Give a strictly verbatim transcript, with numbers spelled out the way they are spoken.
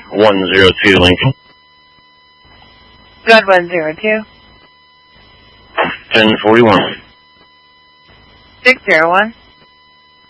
one zero two Lincoln. Good one zero two. ten forty-one. six zero one.